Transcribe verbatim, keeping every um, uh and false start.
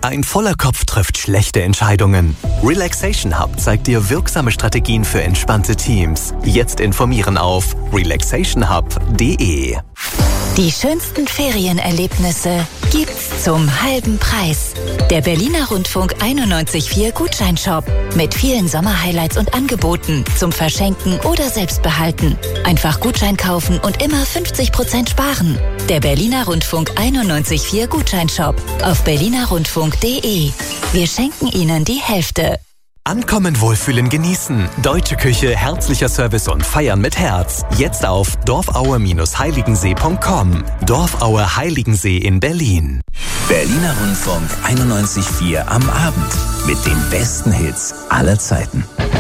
Ein voller Kopf trifft schlechte Entscheidungen. Relaxation Hub zeigt dir wirksame Strategien für entspannte Teams. Jetzt informieren auf relaxation hub punkt de. Die schönsten Ferienerlebnisse gibt's zum halben Preis. Der Berliner Rundfunk einundneunzig Komma vier Gutscheinshop mit vielen Sommerhighlights und Angeboten zum Verschenken oder Selbstbehalten. Einfach Gutschein kaufen und immer fünfzig Prozent sparen. Der Berliner Rundfunk einundneunzig Komma vier Gutscheinshop auf berliner rundfunk punkt de. Wir schenken Ihnen die Hälfte. Ankommen, wohlfühlen, genießen. Deutsche Küche, herzlicher Service und Feiern mit Herz. Jetzt auf dorfaue Heiligensee punkt com. Dorfaue Heiligensee in Berlin. Berliner Rundfunk einundneunzig Komma vier am Abend mit den besten Hits aller Zeiten.